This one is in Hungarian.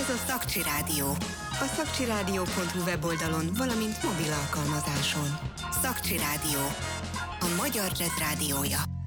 a Szakcsi Rádió. A szakcsiradio.hu weboldalon, valamint mobil alkalmazáson. Szakcsi Rádió. A magyar jazz rádiója.